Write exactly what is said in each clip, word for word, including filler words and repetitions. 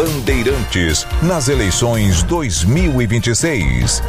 Bandeirantes nas eleições dois mil e vinte e seis.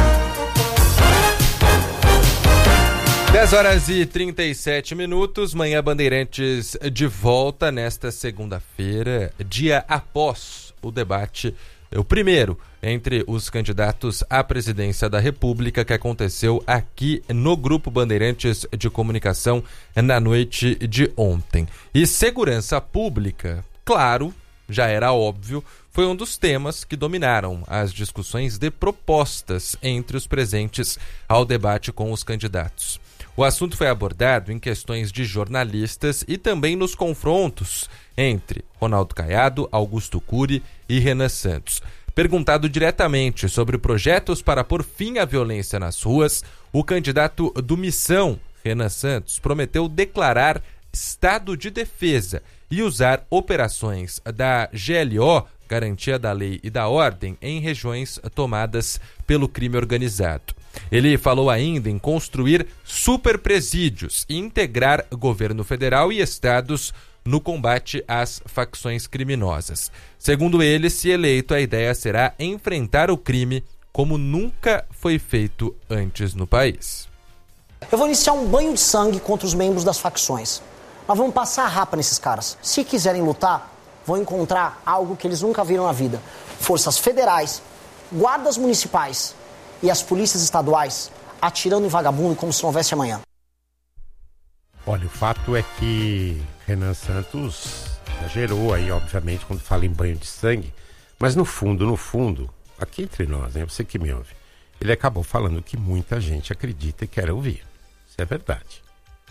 dez horas e trinta e sete minutos, Manhã Bandeirantes de volta nesta segunda-feira, dia após o debate, o primeiro entre os candidatos à presidência da República, que aconteceu aqui no Grupo Bandeirantes de Comunicação na noite de ontem. E segurança pública, claro, já era óbvio, foi um dos temas que dominaram as discussões de propostas entre os presentes ao debate com os candidatos. O assunto foi abordado em questões de jornalistas e também nos confrontos entre Ronaldo Caiado, Augusto Cury e Renan Santos. Perguntado diretamente sobre projetos para pôr fim à violência nas ruas, o candidato do Missão, Renan Santos, prometeu declarar estado de defesa e usar operações da G L O, Garantia da Lei e da Ordem, em regiões tomadas pelo crime organizado. Ele falou ainda em construir superpresídios e integrar governo federal e estados no combate às facções criminosas. Segundo ele, se eleito, a ideia será enfrentar o crime como nunca foi feito antes no país. Eu vou iniciar um banho de sangue contra os membros das facções. Nós vamos passar a rapa nesses caras. Se quiserem lutar, vão encontrar algo que eles nunca viram na vida. Forças federais, guardas municipais e as polícias estaduais atirando em vagabundo como se não houvesse amanhã. Olha, o fato é que Renan Santos exagerou aí, obviamente, quando fala em banho de sangue, mas no fundo, no fundo, aqui entre nós, né, você que me ouve, ele acabou falando o que muita gente acredita e quer ouvir. Isso é verdade.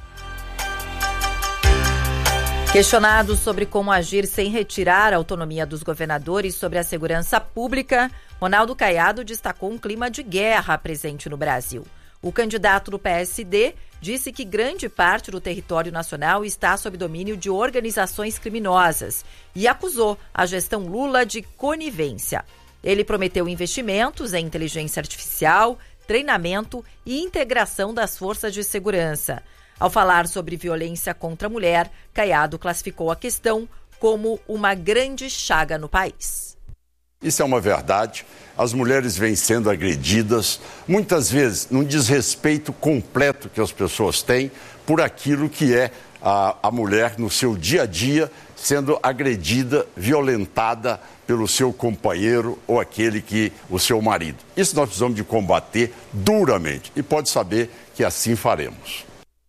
Questionado sobre como agir sem retirar a autonomia dos governadores sobre a segurança pública, Ronaldo Caiado destacou um clima de guerra presente no Brasil. O candidato do P S D disse que grande parte do território nacional está sob domínio de organizações criminosas e acusou a gestão Lula de conivência. Ele prometeu investimentos em inteligência artificial, treinamento e integração das forças de segurança. Ao falar sobre violência contra a mulher, Caiado classificou a questão como uma grande chaga no país. Isso é uma verdade. As mulheres vêm sendo agredidas, muitas vezes num desrespeito completo que as pessoas têm por aquilo que é a, a mulher no seu dia a dia, sendo agredida, violentada pelo seu companheiro ou aquele que, o seu marido. Isso nós precisamos de combater duramente e pode saber que assim faremos.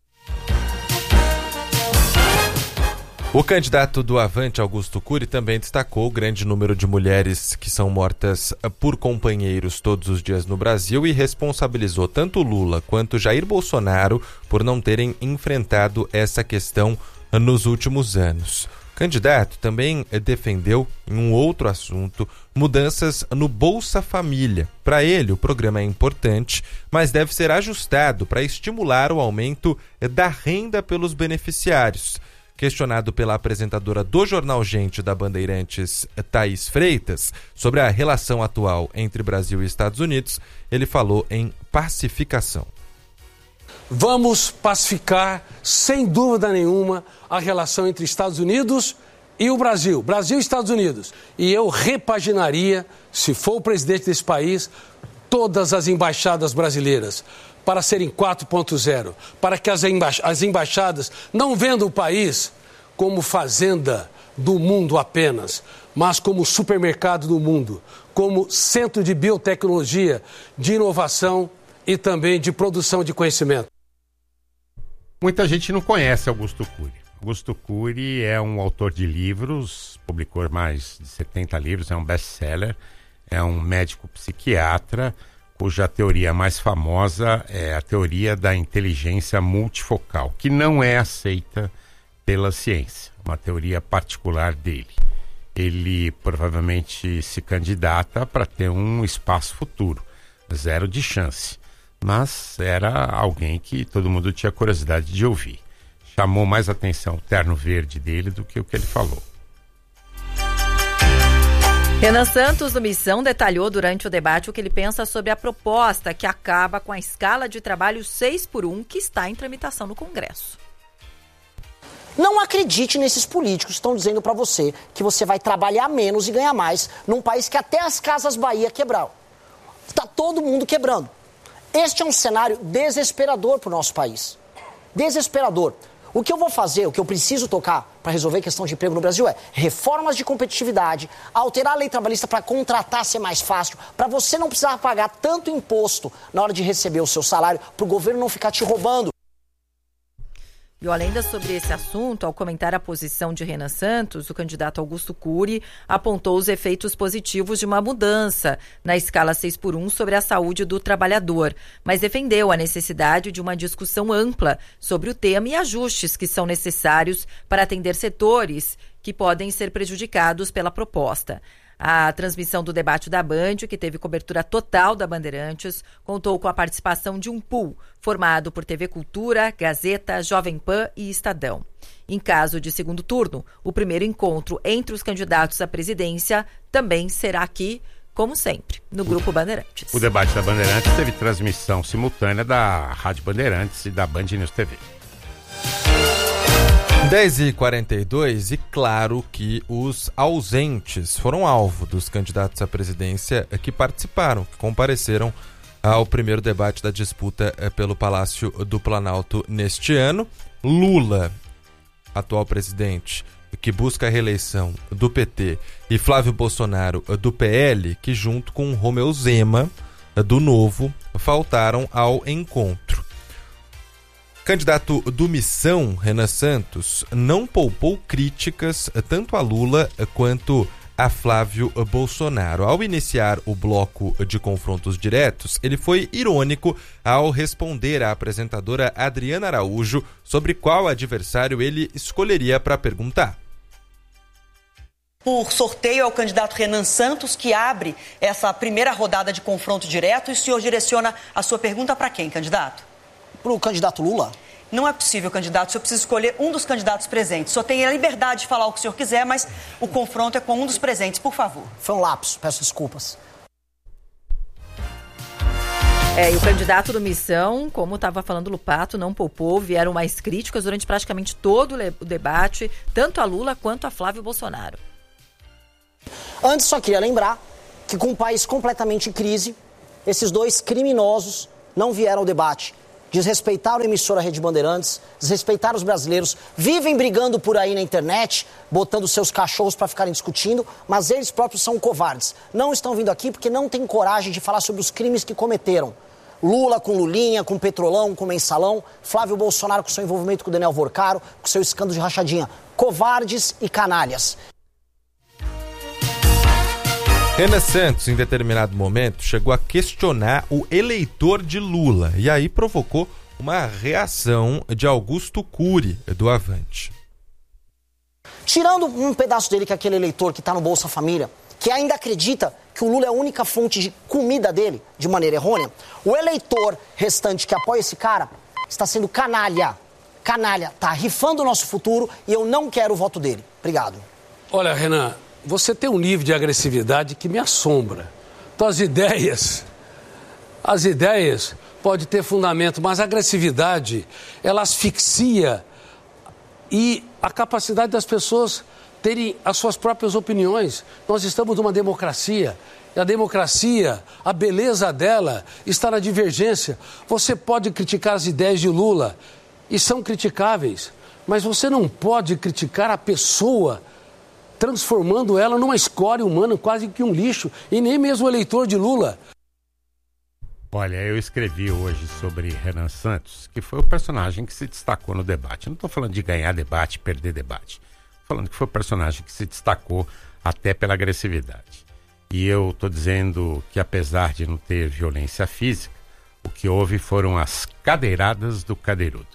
O candidato do Avante, Augusto Cury, também destacou o grande número de mulheres que são mortas por companheiros todos os dias no Brasil e responsabilizou tanto Lula quanto Jair Bolsonaro por não terem enfrentado essa questão nos últimos anos. O candidato também defendeu, em um outro assunto, mudanças no Bolsa Família. Para ele, o programa é importante, mas deve ser ajustado para estimular o aumento da renda pelos beneficiários. Questionado pela apresentadora do Jornal Gente da Bandeirantes, Thaís Freitas, sobre a relação atual entre Brasil e Estados Unidos, ele falou em pacificação. Vamos pacificar, sem dúvida nenhuma, a relação entre Estados Unidos e o Brasil. Brasil e Estados Unidos. E eu repaginaria, se for o presidente desse país, todas as embaixadas brasileiras para serem quatro ponto zero, para que as, emba- as embaixadas não vendam o país como fazenda do mundo apenas, mas como supermercado do mundo, como centro de biotecnologia, de inovação e também de produção de conhecimento. Muita gente não conhece Augusto Cury. Augusto Cury é um autor de livros, publicou mais de setenta livros, é um best-seller, é um médico psiquiatra, cuja teoria mais famosa é a teoria da inteligência multifocal, que não é aceita pela ciência, uma teoria particular dele. Ele provavelmente se candidata para ter um espaço futuro, zero de chance, mas era alguém que todo mundo tinha curiosidade de ouvir. Chamou mais atenção o terno verde dele do que o que ele falou. Renan Santos, do Missão, detalhou durante o debate o que ele pensa sobre a proposta que acaba com a escala de trabalho seis por um que está em tramitação no Congresso. Não acredite nesses políticos que estão dizendo para você que você vai trabalhar menos e ganhar mais num país que até as Casas Bahia quebraram. Está todo mundo quebrando. Este é um cenário desesperador para o nosso país. Desesperador. O que eu vou fazer, o que eu preciso tocar para resolver a questão de emprego no Brasil é reformas de competitividade, alterar a lei trabalhista para contratar ser mais fácil, para você não precisar pagar tanto imposto na hora de receber o seu salário, para o governo não ficar te roubando. E ainda sobre esse assunto, ao comentar a posição de Renan Santos, o candidato Augusto Cury apontou os efeitos positivos de uma mudança na escala seis por um sobre a saúde do trabalhador, mas defendeu a necessidade de uma discussão ampla sobre o tema e ajustes que são necessários para atender setores que podem ser prejudicados pela proposta. A transmissão do debate da Band, que teve cobertura total da Bandeirantes, contou com a participação de um pool formado por T V Cultura, Gazeta, Jovem Pan e Estadão. Em caso de segundo turno, o primeiro encontro entre os candidatos à presidência também será aqui, como sempre, no Grupo Bandeirantes. O debate da Bandeirantes teve transmissão simultânea da Rádio Bandeirantes e da Band News T V. dez e quarenta e dois, e claro que os ausentes foram alvo dos candidatos à presidência que participaram, que compareceram ao primeiro debate da disputa pelo Palácio do Planalto neste ano. Lula, atual presidente, que busca a reeleição do P T, e Flávio Bolsonaro, do P L, que junto com Romeu Zema, do Novo, faltaram ao encontro. Candidato do Missão, Renan Santos, não poupou críticas tanto a Lula quanto a Flávio Bolsonaro. Ao iniciar o bloco de confrontos diretos, ele foi irônico ao responder à apresentadora Adriana Araújo sobre qual adversário ele escolheria para perguntar. Por sorteio é o candidato Renan Santos que abre essa primeira rodada de confronto direto, e o senhor direciona a sua pergunta para quem, candidato? Para o candidato Lula? Não é possível, candidato. O senhor precisa escolher um dos candidatos presentes. O senhor tem a liberdade de falar o que o senhor quiser, mas o confronto é com um dos presentes, por favor. Foi um lapso, peço desculpas. É, e o candidato do Missão, como estava falando o Lupato, não poupou, vieram mais críticas durante praticamente todo o debate, tanto a Lula quanto a Flávio Bolsonaro. Antes, só queria lembrar que com um país completamente em crise, esses dois criminosos não vieram ao debate. Desrespeitaram a emissora Rede Bandeirantes, desrespeitaram os brasileiros, vivem brigando por aí na internet, botando seus cachorros para ficarem discutindo, mas eles próprios são covardes. Não estão vindo aqui porque não têm coragem de falar sobre os crimes que cometeram. Lula com Lulinha, com Petrolão, com Mensalão, Flávio Bolsonaro com seu envolvimento com o Daniel Vorcaro, com seu escândalo de rachadinha. Covardes e canalhas. Renan Santos, em determinado momento, chegou a questionar o eleitor de Lula e aí provocou uma reação de Augusto Cury, do Avante. Tirando um pedaço dele, que é aquele eleitor que está no Bolsa Família, que ainda acredita que o Lula é a única fonte de comida dele, de maneira errônea, o eleitor restante que apoia esse cara está sendo canalha. Canalha, está rifando o nosso futuro e eu não quero o voto dele. Obrigado. Olha, Renan, você tem um nível de agressividade que me assombra. Então, as ideias, as ideias podem ter fundamento, mas a agressividade, ela asfixia e a capacidade das pessoas terem as suas próprias opiniões. Nós estamos numa democracia. E a democracia, a beleza dela está na divergência. Você pode criticar as ideias de Lula, e são criticáveis, mas você não pode criticar a pessoa, transformando ela numa escória humana, quase que um lixo, e nem mesmo o eleitor de Lula. Olha, eu escrevi hoje sobre Renan Santos, que foi o personagem que se destacou no debate. Eu não estou falando de ganhar debate, perder debate. Estou falando que foi o personagem que se destacou até pela agressividade. E eu estou dizendo que, apesar de não ter violência física, o que houve foram as cadeiradas do cadeirudo.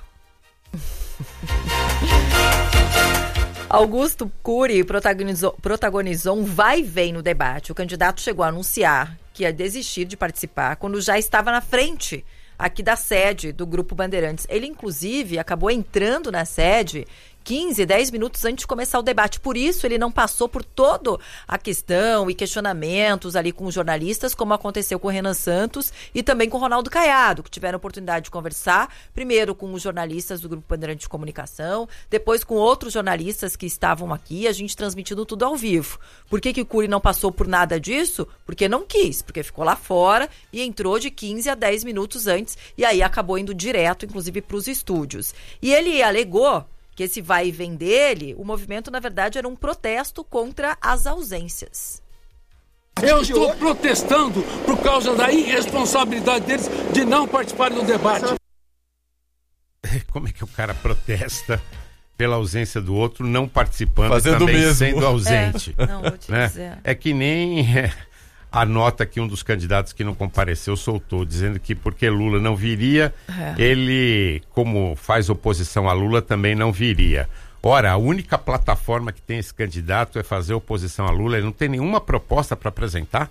Augusto Cury protagonizou, protagonizou um vai e vem no debate. O candidato chegou a anunciar que ia desistir de participar quando já estava na frente aqui da sede do Grupo Bandeirantes. Ele, inclusive, acabou entrando na sede quinze, dez minutos antes de começar o debate. Por isso, ele não passou por toda a questão e questionamentos ali com os jornalistas, como aconteceu com o Renan Santos e também com o Ronaldo Caiado, que tiveram a oportunidade de conversar, primeiro com os jornalistas do Grupo Bandeirante de Comunicação, depois com outros jornalistas que estavam aqui, a gente transmitindo tudo ao vivo. Por que que o Cury não passou por nada disso? Porque não quis, porque ficou lá fora e entrou de quinze a dez minutos antes e aí acabou indo direto, inclusive, para os estúdios. E ele alegou que esse vai e vem dele, o movimento, na verdade, era um protesto contra as ausências. Eu estou protestando por causa da irresponsabilidade deles de não participarem do debate. Como é que o cara protesta pela ausência do outro, não participando, fazendo também mesmo. sendo ausente? É, não, vou te né? dizer. É que nem é, a nota que um dos candidatos que não compareceu soltou, dizendo que porque Lula não viria, é. ele, como faz oposição a Lula, também não viria. Ora, a única plataforma que tem esse candidato é fazer oposição a Lula, ele não tem nenhuma proposta para apresentar?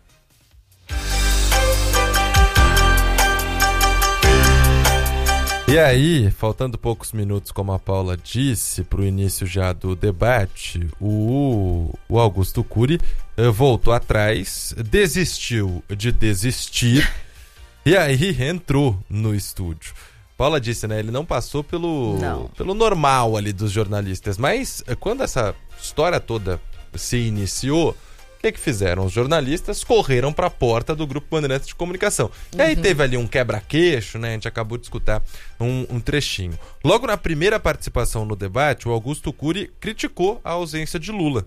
E aí, faltando poucos minutos, como a Paula disse, para o início já do debate, o, o Augusto Cury eh, voltou atrás, desistiu de desistir e aí entrou no estúdio. Paula disse, né, ele não passou pelo, não. pelo normal ali dos jornalistas, mas quando essa história toda se iniciou, o que que fizeram? Os jornalistas correram para a porta do Grupo Bandeirantes de Comunicação. Uhum. E aí teve ali um quebra-queixo, né? A gente acabou de escutar um, um trechinho. Logo na primeira participação no debate, o Augusto Cury criticou a ausência de Lula.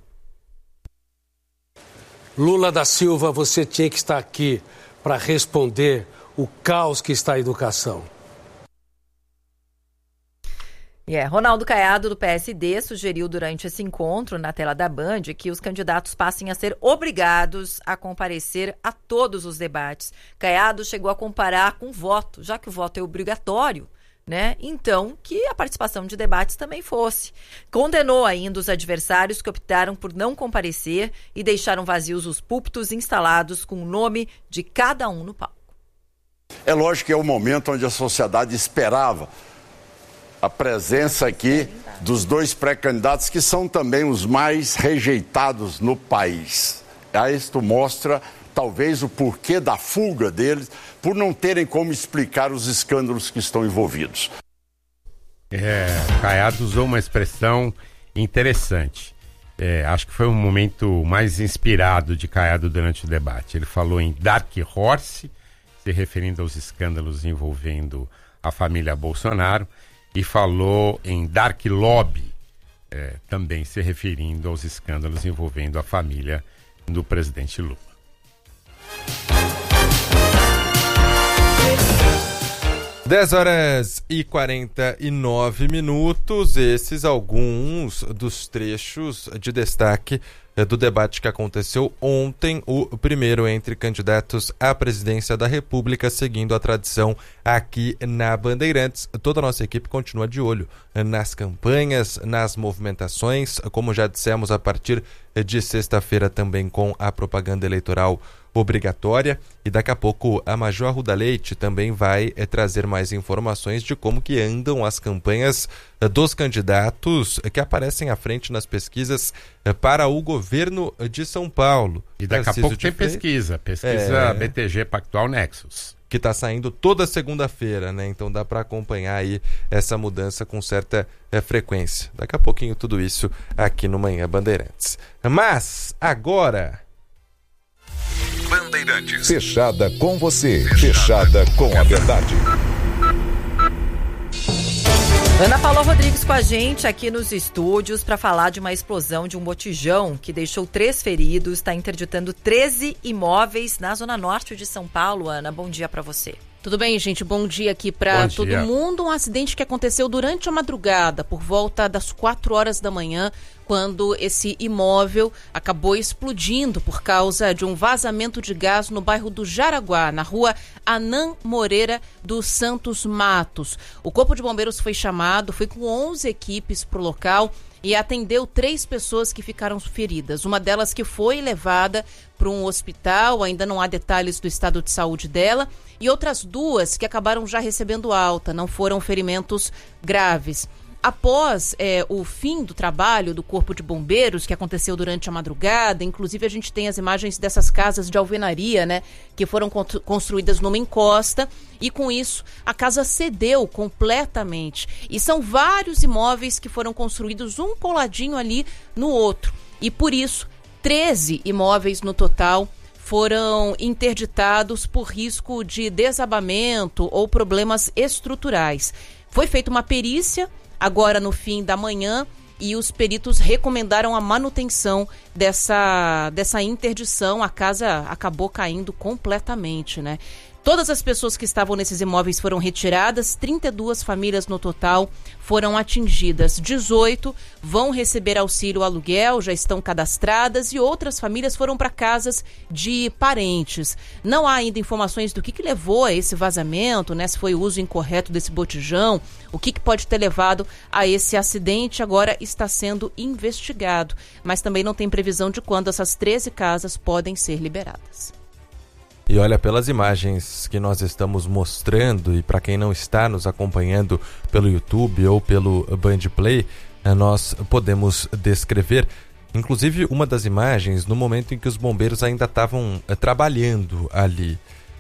Lula da Silva, você tinha que estar aqui para responder o caos que está a educação. Yeah. Ronaldo Caiado, do P S D, sugeriu durante esse encontro na tela da Band que os candidatos passem a ser obrigados a comparecer a todos os debates. Caiado chegou a comparar com o voto, já que o voto é obrigatório, né? Então, que a participação de debates também fosse. Condenou ainda os adversários que optaram por não comparecer e deixaram vazios os púlpitos instalados com o nome de cada um no palco. É lógico que é o momento onde a sociedade esperava a presença aqui dos dois pré-candidatos que são também os mais rejeitados no país. Aí isto mostra talvez o porquê da fuga deles, por não terem como explicar os escândalos que estão envolvidos. É, Caiado usou uma expressão interessante. É, acho que foi um momento mais inspirado de Caiado durante o debate. Ele falou em Dark Horse, se referindo aos escândalos envolvendo a família Bolsonaro, e falou em Dark Lobby, é, também se referindo aos escândalos envolvendo a família do presidente Lula. dez horas e quarenta e nove minutos, esses alguns dos trechos de destaque do debate que aconteceu ontem, o primeiro entre candidatos à presidência da República, seguindo a tradição aqui na Bandeirantes. Toda a nossa equipe continua de olho nas campanhas, nas movimentações, como já dissemos, a partir de sexta-feira também com a propaganda eleitoral obrigatória, e daqui a pouco a Major Arruda Leite também vai é, trazer mais informações de como que andam as campanhas é, dos candidatos é, que aparecem à frente nas pesquisas é, para o governo de São Paulo. E daqui Tarcísio a pouco tem Freitas, pesquisa, pesquisa é... B T G Pactual Nexus. Que está saindo toda segunda-feira, né? Então dá para acompanhar aí essa mudança com certa é, frequência. Daqui a pouquinho tudo isso aqui no Manhã Bandeirantes. Mas agora... Bandeirantes. Fechada com você. Fechada com a verdade. Ana Paula Rodrigues com a gente aqui nos estúdios para falar de uma explosão de um botijão que deixou três feridos, está interditando treze imóveis na zona norte de São Paulo. Ana, bom dia para você. Tudo bem, gente? Bom dia aqui para todo mundo. Um acidente que aconteceu durante a madrugada, por volta das quatro horas da manhã, quando esse imóvel acabou explodindo por causa de um vazamento de gás no bairro do Jaraguá, na rua Anã Moreira dos Santos Matos. O Corpo de Bombeiros foi chamado, foi com onze equipes para o local e atendeu três pessoas que ficaram feridas. Uma delas que foi levada para um hospital, ainda não há detalhes do estado de saúde dela, e outras duas que acabaram já recebendo alta, não foram ferimentos graves. após é, o fim do trabalho do Corpo de Bombeiros, que aconteceu durante a madrugada, inclusive a gente tem as imagens dessas casas de alvenaria, né, que foram construídas numa encosta, e com isso a casa cedeu completamente. E são vários imóveis que foram construídos um coladinho ali no outro. E por isso, treze imóveis no total foram interditados por risco de desabamento ou problemas estruturais. Foi feita uma perícia agora no fim da manhã e os peritos recomendaram a manutenção dessa, dessa interdição. A casa acabou caindo completamente, né? Todas as pessoas que estavam nesses imóveis foram retiradas, trinta e duas famílias no total foram atingidas. dezoito vão receber auxílio aluguel, já estão cadastradas, e outras famílias foram para casas de parentes. Não há ainda informações do que, que levou a esse vazamento, né? Se foi o uso incorreto desse botijão, o que, que pode ter levado a esse acidente, agora está sendo investigado. Mas também não tem previsão de quando essas treze casas podem ser liberadas. E olha, pelas imagens que nós estamos mostrando, e para quem não está nos acompanhando pelo YouTube ou pelo Band Play, nós podemos descrever, inclusive uma das imagens, no momento em que os bombeiros ainda estavam trabalhando ali.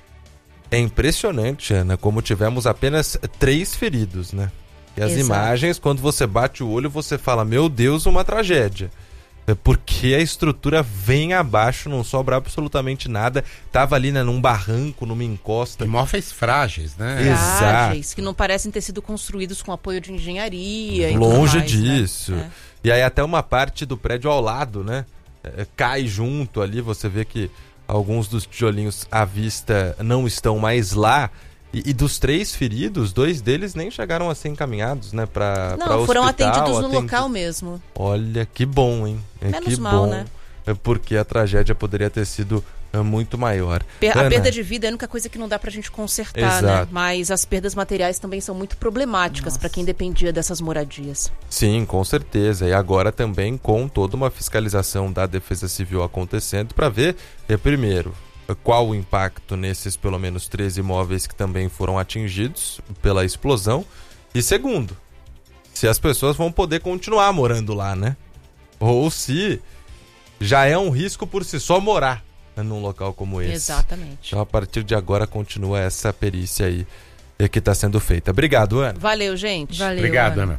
É impressionante, Ana, como tivemos apenas três feridos, né? E as Exato. imagens, quando você bate o olho, você fala, meu Deus, uma tragédia. Porque a estrutura vem abaixo, não sobra absolutamente nada. Tava ali, né, num barranco, numa encosta. Imóveis frágeis, né? Frágeis, Exato. que não parecem ter sido construídos com apoio de engenharia. E Longe tudo mais, disso. Né? E aí até uma parte do prédio ao lado, né? É, cai junto ali, você vê que alguns dos tijolinhos à vista não estão mais lá. E, e dos três feridos, dois deles nem chegaram a ser encaminhados, né, para Não, hospital, foram atendidos no atendi... local mesmo. Olha, que bom, hein? É, Menos que mal, bom, né? É porque a tragédia poderia ter sido é, muito maior. Per- Ana, a perda de vida é a única coisa que não dá pra gente consertar, né? Exato. Mas as perdas materiais também são muito problemáticas para quem dependia dessas moradias. Sim, com certeza. E agora também com toda uma fiscalização da Defesa Civil acontecendo para ver, é, primeiro, qual o impacto nesses pelo menos treze imóveis que também foram atingidos pela explosão. E segundo, se as pessoas vão poder continuar morando lá, né? Ou se já é um risco por si só morar num local como esse. Exatamente. Então, a partir de agora, continua essa perícia aí que está sendo feita. Obrigado, Ana. Valeu, gente. Valeu, Obrigado, Ana. Ana.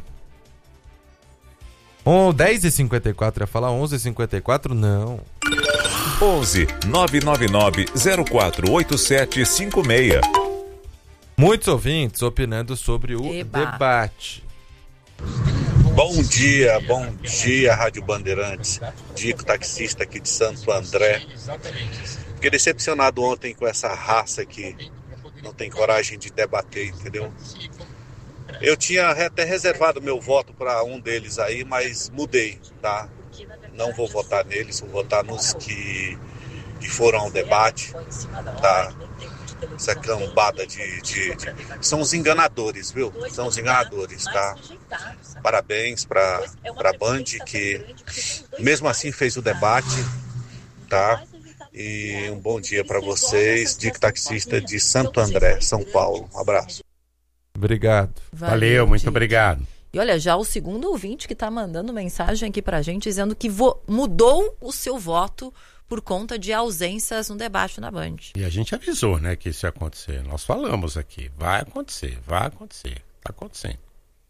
Oh, dez e cinquenta e quatro, ia falar onze e cinquenta e quatro? Não. onze nove nove nove zero quatro oito sete cinco seis. Muitos ouvintes opinando sobre o Eba. debate. Bom dia, bom dia, Rádio Bandeirantes. Dico, taxista aqui de Santo André. Fiquei decepcionado ontem com essa raça que não tem coragem de debater, entendeu? Eu tinha até reservado meu voto para um deles aí, mas mudei, tá? Não vou votar neles, vou votar nos que, que foram ao debate, tá? Essa cambada de, de, de... São os enganadores, viu? São os enganadores, tá? Parabéns para a Band, que mesmo assim fez o debate, tá? E um bom dia para vocês, Dico Taxista de Santo André, São Paulo. Um abraço. Obrigado. Valeu, Valeu muito gente. obrigado. E olha, já o segundo ouvinte que está mandando mensagem aqui pra gente, dizendo que vo- mudou o seu voto por conta de ausências no debate na Band. E a gente avisou, né, que isso ia acontecer. Nós falamos aqui, vai acontecer, vai acontecer, tá acontecendo.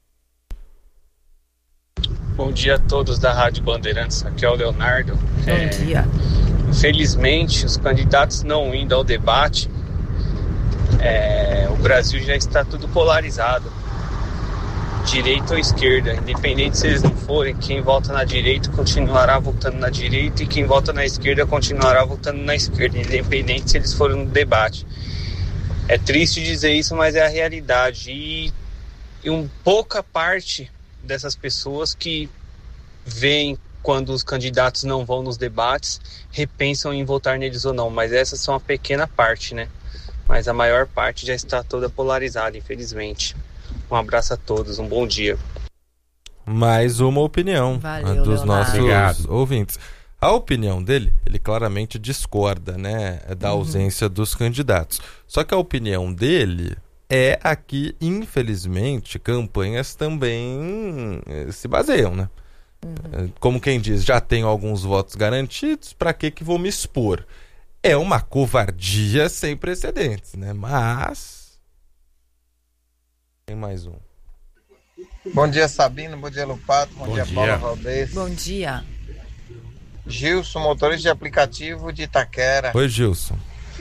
Bom dia a todos da Rádio Bandeirantes, aqui é o Leonardo. Bom É, dia. Infelizmente, os candidatos não indo ao debate, é, o Brasil já está tudo polarizado, direita ou esquerda, independente se eles não forem, quem vota na direita continuará votando na direita e quem vota na esquerda continuará votando na esquerda, independente se eles forem no debate. É triste dizer isso, mas é a realidade. E, e um pouca parte dessas pessoas que veem quando os candidatos não vão nos debates, repensam em votar neles ou não, mas essas são uma pequena parte, né? Mas a maior parte já está toda polarizada, infelizmente. Um abraço a todos, um bom dia. Mais uma opinião Valeu, dos Leonardo. nossos Obrigado. ouvintes. A opinião dele, ele claramente discorda, né, da ausência dos candidatos. Só que a opinião dele é a que, infelizmente, campanhas também se baseiam, né? Uhum. Como quem diz, já tenho alguns votos garantidos, pra que que vou me expor? É uma covardia sem precedentes, né? Mas... tem mais um. Bom dia, Sabino. Bom dia, Lupato. Bom, Bom dia, dia, Paula Valdez. Bom dia. Gilson, motorista de aplicativo de Itaquera. Oi, Gilson.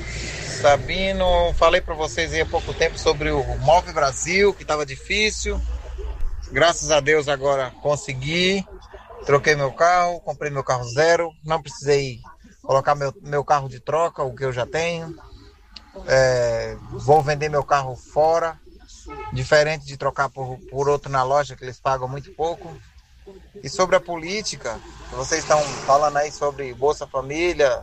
Sabino, falei para vocês aí há pouco tempo sobre o Move Brasil, que estava difícil. Graças a Deus agora consegui. Troquei meu carro, comprei meu carro zero. Não precisei colocar meu, meu carro de troca, o que eu já tenho. É, vou vender meu carro fora. Diferente de trocar por, por outro na loja, que eles pagam muito pouco. E sobre a política, vocês estão falando aí sobre Bolsa Família,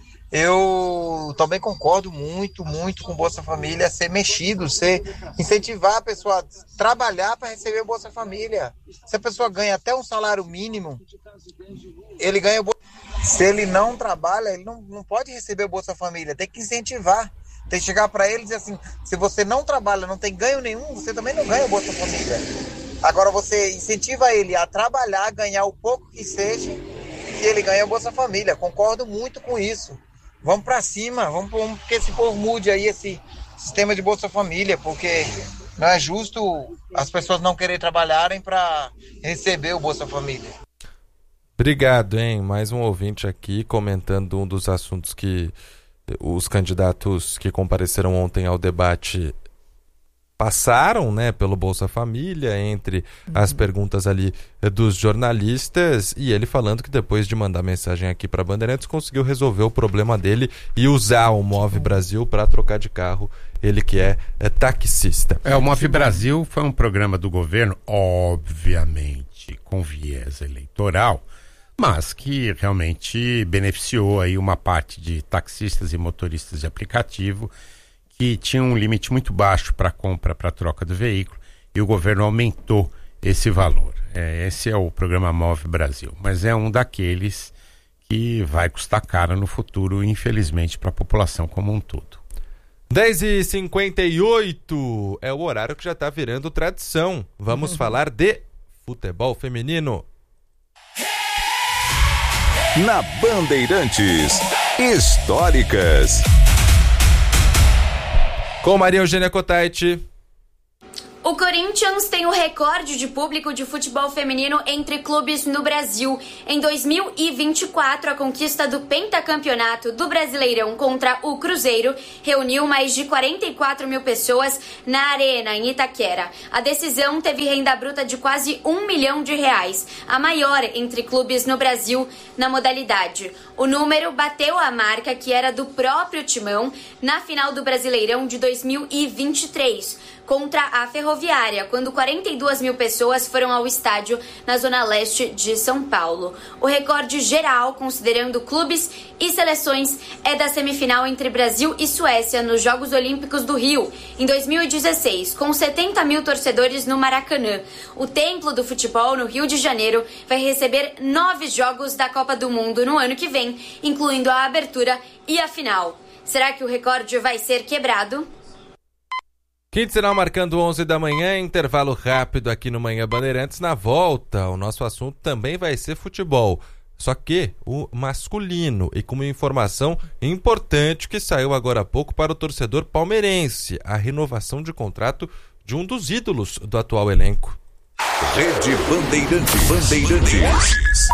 eu também concordo muito, muito com Bolsa Família ser mexido, ser incentivar a pessoa a trabalhar para receber Bolsa Família. Se a pessoa ganha até um salário mínimo, ele ganha Bolsa. Se ele não trabalha, ele não, não pode receber Bolsa Família, tem que incentivar. Tem que chegar para ele e dizer assim, se você não trabalha, não tem ganho nenhum, você também não ganha Bolsa Família. Agora você incentiva ele a trabalhar, ganhar o pouco que seja, que ele ganha Bolsa Família. Concordo muito com isso. Vamos para cima, vamos, vamos que esse povo mude aí esse sistema de Bolsa Família, porque não é justo as pessoas não quererem trabalharem para receber o Bolsa Família. Obrigado, hein? Mais um ouvinte aqui comentando um dos assuntos que os candidatos que compareceram ontem ao debate passaram, né, pelo Bolsa Família, entre uhum. as perguntas ali dos jornalistas, e ele falando que depois de mandar mensagem aqui para Bandeirantes conseguiu resolver o problema dele e usar o Move Brasil para trocar de carro, ele que é, é taxista. É, o Move Brasil foi um programa do governo, obviamente com viés eleitoral, mas que realmente beneficiou aí uma parte de taxistas e motoristas de aplicativo que tinham um limite muito baixo para compra, para troca do veículo, e o governo aumentou esse valor. É, esse é o programa Move Brasil, mas é um daqueles que vai custar caro no futuro, infelizmente, para a população como um todo. dez e cinquenta e oito é o horário que já está virando tradição. Vamos uhum. falar de futebol feminino. Na Bandeirantes, históricas. Com Maria Eugênia Cotaiti. O Corinthians tem o recorde de público de futebol feminino entre clubes no Brasil. Em dois mil e vinte e quatro, a conquista do pentacampeonato do Brasileirão contra o Cruzeiro reuniu mais de quarenta e quatro mil pessoas na Arena, em Itaquera. A decisão teve renda bruta de quase um milhão de reais, a maior entre clubes no Brasil na modalidade. O número bateu a marca que era do próprio Timão na final do Brasileirão de dois mil e vinte e três, contra a Ferroviária, quando quarenta e duas mil pessoas foram ao estádio na zona leste de São Paulo. O recorde geral, considerando clubes e seleções, é da semifinal entre Brasil e Suécia nos Jogos Olímpicos do Rio, em dois mil e dezesseis, com setenta mil torcedores no Maracanã. O templo do futebol no Rio de Janeiro vai receber nove jogos da Copa do Mundo no ano que vem, incluindo a abertura e a final. Será que o recorde vai ser quebrado? Quinto sinal marcando onze da manhã, intervalo rápido aqui no Manhã Bandeirantes. Na volta, o nosso assunto também vai ser futebol, só que o masculino, e com uma informação importante que saiu agora há pouco para o torcedor palmeirense, a renovação de contrato de um dos ídolos do atual elenco. Rede Bandeirantes. Bandeirantes.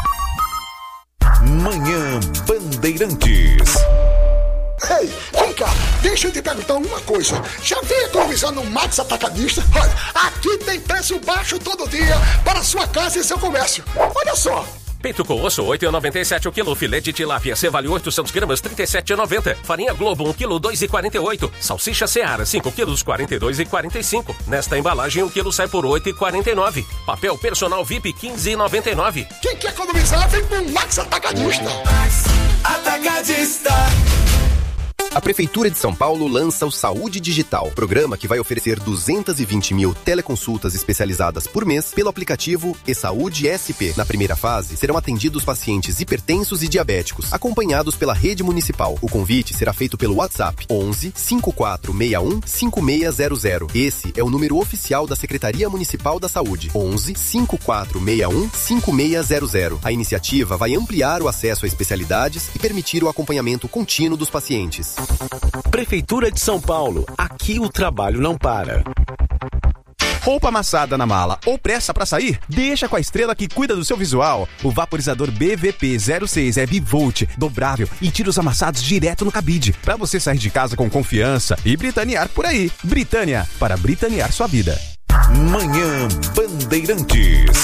Manhã Bandeirantes. Ei, vem cá, deixa eu te perguntar uma coisa. Já vem economizando no Max Atacadista? Olha, aqui tem preço baixo todo dia para sua casa e seu comércio. Olha só. Peito com osso, oito reais e noventa e sete centavos o quilo. Filé de tilápia, Cevale oitocentos gramas, trinta e sete reais e noventa centavos. Farinha Globo, um quilo, dois reais e quarenta e oito centavos. Salsicha Seara, cinco quilos, quarenta e dois reais e quarenta e cinco centavos. Nesta embalagem, o quilo sai por oito reais e quarenta e nove centavos. Papel Personal V I P, quinze reais e noventa e nove centavos. Quem quer economizar, vem com o Max Atacadista. Max Atacadista. A Prefeitura de São Paulo lança o Saúde Digital, programa que vai oferecer duzentas e vinte mil teleconsultas especializadas por mês pelo aplicativo eSaúde S P. Na primeira fase, serão atendidos pacientes hipertensos e diabéticos, acompanhados pela rede municipal. O convite será feito pelo WhatsApp onze, cinco quatro seis um, cinco seis zero zero. Esse é o número oficial da Secretaria Municipal da Saúde. onze, cinco quatro seis um, cinco seis zero zero. A iniciativa vai ampliar o acesso a especialidades e permitir o acompanhamento contínuo dos pacientes. Prefeitura de São Paulo. Aqui o trabalho não para. Roupa amassada na mala ou pressa pra sair? Deixa com a Estrela que cuida do seu visual. O vaporizador B V P zero seis é bivolt, dobrável e tira os amassados direto no cabide, pra você sair de casa com confiança e britanear por aí. Britânia, para britanear sua vida. Manhã Bandeirantes.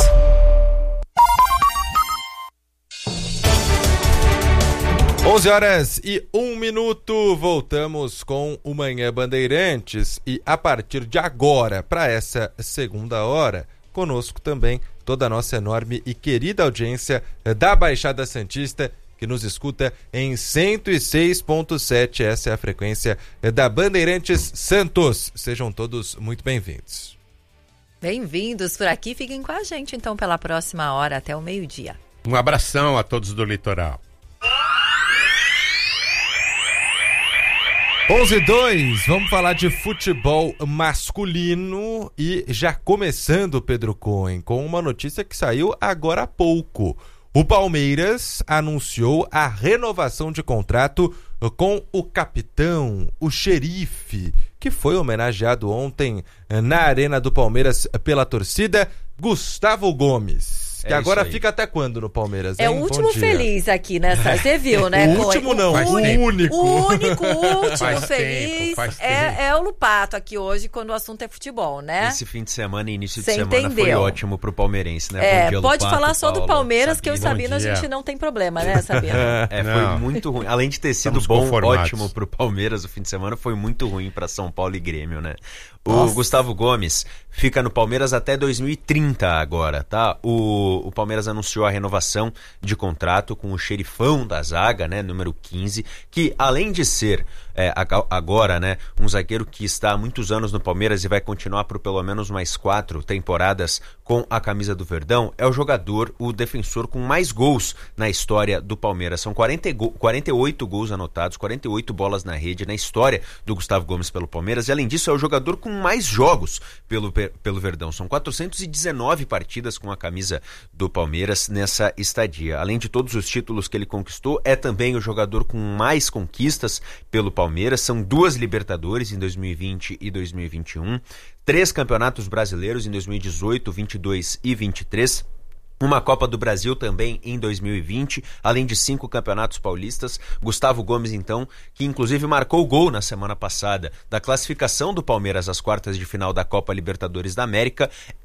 onze horas e um minuto, voltamos com o Manhã Bandeirantes e a partir de agora, para essa segunda hora, conosco também toda a nossa enorme e querida audiência da Baixada Santista, que nos escuta em cento e seis ponto sete, essa é a frequência da Bandeirantes Santos. Sejam todos muito bem-vindos. Bem-vindos por aqui, fiquem com a gente então pela próxima hora, até o meio-dia. Um abração a todos do litoral. onze e dois, vamos falar de futebol masculino e já começando, Pedro Cohen, com uma notícia que saiu agora há pouco. O Palmeiras anunciou a renovação de contrato com o capitão, o xerife, que foi homenageado ontem na Arena do Palmeiras pela torcida, Gustavo Gomes. Que é agora fica até quando no Palmeiras? É hein? o último feliz aqui nessa. Você viu, né? O último não, o único. O único, o último faz feliz tempo, é, é o Lupato aqui hoje, quando o assunto é futebol, né? Esse fim de semana e início de Cê semana entendeu. foi ótimo pro palmeirense, né? É, Bom dia, pode Lupato, falar só Paulo, do Palmeiras, Sabino. que eu e o Sabino a gente não tem problema, né, Sabino? É, foi Não. muito ruim. Além de ter sido Estamos bom, conformados. ótimo pro Palmeiras o fim de semana, foi muito ruim pra São Paulo e Grêmio, né? O Nossa. Gustavo Gomes fica no Palmeiras até dois mil e trinta agora, tá? O, o Palmeiras anunciou a renovação de contrato com o xerifão da zaga, né? Número quinze, que além de ser é, agora, né? Um zagueiro que está há muitos anos no Palmeiras e vai continuar por pelo menos mais quatro temporadas com a camisa do Verdão, é o jogador, o defensor com mais gols na história do Palmeiras. São quarenta, quarenta e oito gols anotados, quarenta e oito bolas na rede na história do Gustavo Gomes pelo Palmeiras. E além disso, é o jogador com mais jogos pelo, pelo Verdão. São quatrocentas e dezenove partidas com a camisa do Palmeiras nessa estadia. Além de todos os títulos que ele conquistou, é também o jogador com mais conquistas pelo Palmeiras. São duas Libertadores em dois mil e vinte e dois mil e vinte e um, três campeonatos brasileiros em dois mil e dezoito, vinte e dois e vinte e três. Uma Copa do Brasil também em dois mil e vinte, além de cinco campeonatos paulistas. Gustavo Gomes, então, que inclusive marcou o gol na semana passada da classificação do Palmeiras às quartas de final da Copa Libertadores da América,